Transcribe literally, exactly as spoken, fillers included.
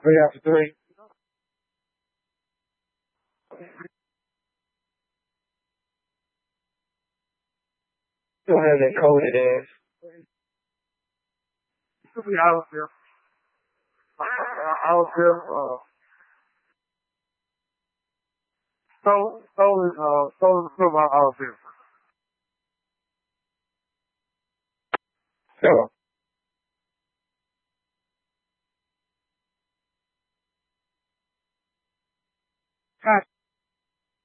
Three after three. Still have that COVID ass. Still be out there. Out there. Uh, stolen, stolen, uh, stolen from out there. Sure.